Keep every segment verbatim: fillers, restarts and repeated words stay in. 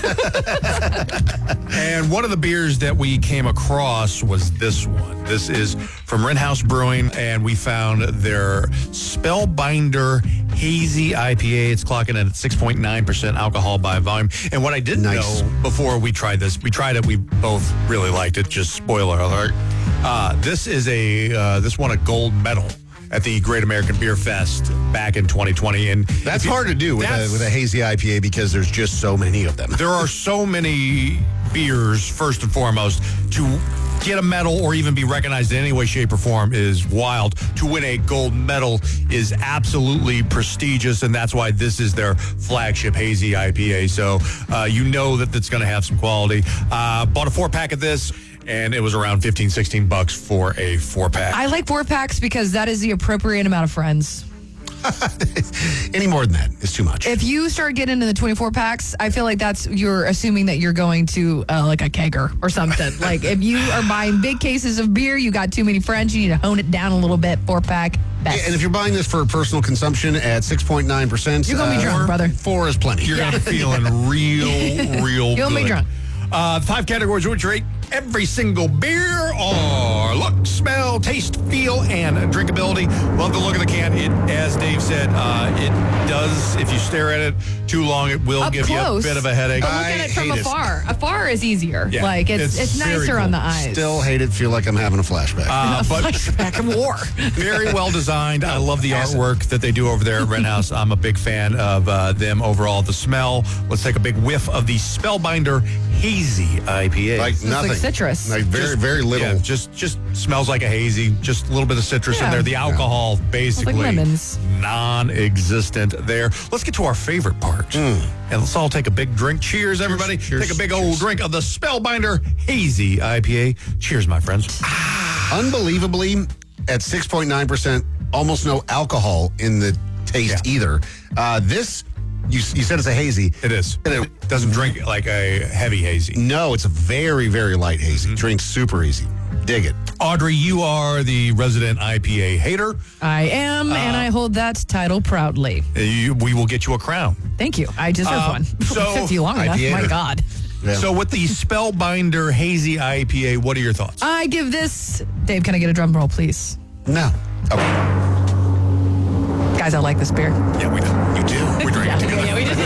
And one of the beers that we came across was this one. This is from Rittenhouse Brewing, and we found their Spellbinder Hazy I P A. It's clocking in at six point nine percent alcohol by volume. And what I didn't Nice. know before we tried this, we tried it, we both really liked it, just spoiler alert. Uh, this is a, uh, this won a gold medal at the Great American Beer Fest back in twenty twenty. And That's if you- hard to do with a, that's- with a hazy I P A because there's just so many of them. There are so many beers, first and foremost, to get a medal or even be recognized in any way, shape, or form is wild. To win a gold medal is absolutely prestigious, and that's why this is their flagship hazy I P A. So uh, you know that it's going to have some quality. Uh, bought a four-pack of this, and it was around fifteen, sixteen bucks for a four-pack. I like four packs because that is the appropriate amount of friends. Any more than that is too much. If you start getting into the twenty-four packs, I feel like that's, you're assuming that you're going to uh, like a kegger or something. Like if you are buying big cases of beer, you got too many friends, you need to hone it down a little bit. Four pack, best. And if you're buying this for personal consumption at six point nine percent, You're gonna be drunk, brother. Four is plenty. You're going to be feeling real, real You'll be good. drunk. Uh, five categories which rate every single beer are look, smell, taste, feel, and drinkability. Love the look of the can. It, as Dave said, uh, it does, if you stare at it too long, it will Up give close, you a bit of a headache. But look I at it from hate it. afar. Afar is easier. Yeah, like it's it's it's, very nicer cool. on the eyes. Still hate it. Feel like I'm having a flashback. Uh, but flashback of war. very well designed. I love the artwork that they do over there at Rittenhouse. I'm a big fan of uh, them overall. The smell. Let's take a big whiff of the Spellbinder Hazy I P A. like It's nothing. like citrus. Like very, Just- very little. yeah, just just smells like a hazy. Just a little bit of citrus in Yeah. there. The alcohol basically lemons. non-existent there. Let's get to our favorite part, and let's all take a big drink. Cheers, everybody! Cheers. Take a big old drink of the Spellbinder Hazy I P A. Cheers, my friends. Unbelievably, at six point nine percent, almost no alcohol in the taste Yeah. either. Uh, this, you, you said it's a hazy. It is. And it- It doesn't drink like a heavy hazy. No, it's a very, very light hazy. Drinks super easy. Dig it. Audrey, you are the resident I P A hater. I am, and I hold that title proudly. Uh, You, we will get you a crown. Thank you. I deserve Uh, one. so- Took you long enough. I P A. My God. Yeah. So with the Spellbinder Hazy I P A, what are your thoughts? I give this. Dave, can I get a drum roll, please? No. Okay. Guys, I like this beer. yeah, we do. You do. We're drinking together. yeah, we did.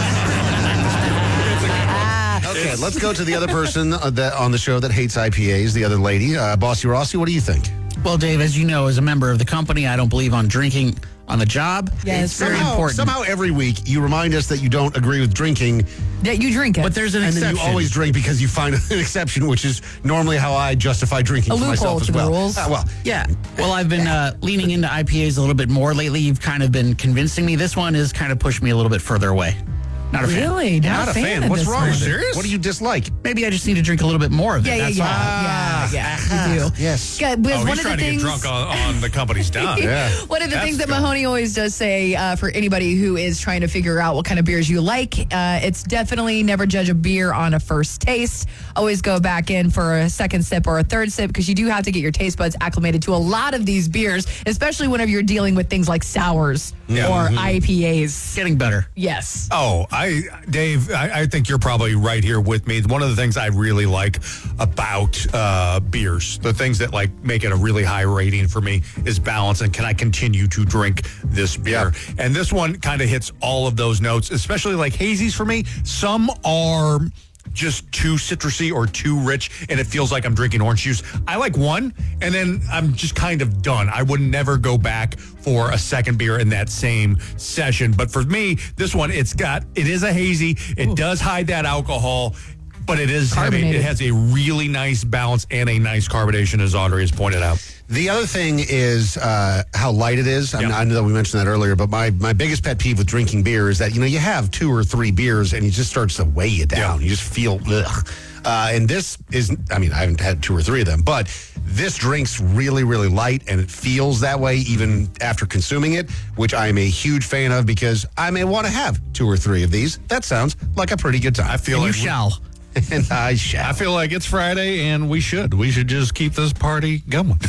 Okay, let's go to the other person uh, that on the show that hates I P As, the other lady. Uh, Bossy Rossi, what do you think? Well, Dave, as you know, as a member of the company, I don't believe on drinking on the job. Yes. It's very somehow, important. Somehow every week you remind us that you don't agree with drinking, That you drink it. But there's an and exception. then you always drink because you find an exception, which is normally how I justify drinking A for loophole myself as to the well. rules. Uh, well, Yeah. Well, I've been uh, leaning into I P As a little bit more lately. You've kind of been convincing me. This one has kind of pushed me a little bit further away. Not a fan. Really? Not, Not a fan. of What's this wrong? one. Are you serious? what do you dislike? Maybe I just need to drink a little bit more of it. Yeah, yeah, That's yeah. all. yeah, yeah, you do. Yes. Good, because Oh, one he's of trying the to things, get drunk on, on the company's dime. Yeah. One of the That's things that good. Mahoney always does say uh, for anybody who is trying to figure out what kind of beers you like, uh, it's definitely never judge a beer on a first taste. Always go back in for a second sip or a third sip because you do have to get your taste buds acclimated to a lot of these beers, especially whenever you're dealing with things like sours Yeah. or Mhm. I P As. Getting better. Yes. Oh, I, Dave, I, I think you're probably right here with me. One of the things I really like about uh, beers, the things that like make it a really high rating for me, is balance. And can I continue to drink this beer? And this one kind of hits all of those notes, especially like hazies for me. Some are just too citrusy or too rich, and it feels like I'm drinking orange juice. I like one, and then I'm just kind of done. I would never go back for a second beer in that same session. But for me, this one, it's got, it is a hazy. It does hide that alcohol, but it is heavy. Carbonated. It has a really nice balance and a nice carbonation, as Audrey has pointed out. The other thing is uh, how light it is. I, mean, Yeah. I know that we mentioned that earlier, but my, my biggest pet peeve with drinking beer is that, you know, you have two or three beers and it just starts to weigh you down. Yeah. You just feel, ugh. Uh, and this is, I mean, I haven't had two or three of them, but this drink's really, really light and it feels that way even after consuming it, which I am a huge fan of because I may want to have two or three of these. That sounds like a pretty good time. I feel And you like we- shall. and I shall. I feel like it's Friday, and we should. We should just keep this party going.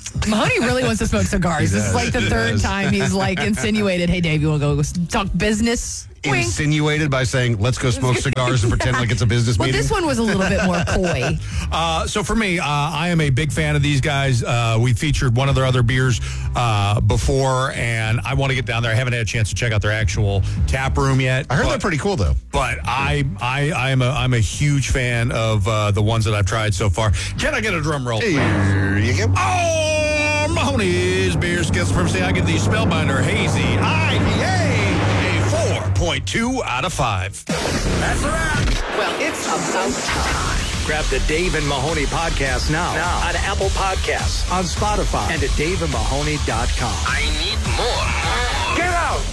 Mahoney really wants to smoke cigars. This is like the He third does. time he's like insinuated, hey, Dave, you want to go talk business? Wink. Insinuated by saying, let's go smoke cigars and pretend like it's a business Well, meeting. this one was a little bit more coy. Uh, so for me, uh, I am a big fan of these guys. Uh, we featured one of their other beers uh, before, and I want to get down there. I haven't had a chance to check out their actual tap room yet. I heard but, they're pretty cool, though. But I, I, I am a, I'm a huge fan of uh, the ones that I've tried so far. Can I get a drum roll? Here you go. Oh, Mahoney's Beer Skills from say I get the Spellbinder Hazy I P A a four point two out of five. That's a wrap. Well, it's about time. Grab the Dave and Mahoney podcast now, now on Apple Podcasts, on Spotify, and at dave and mahoney dot com. I need more. Get out!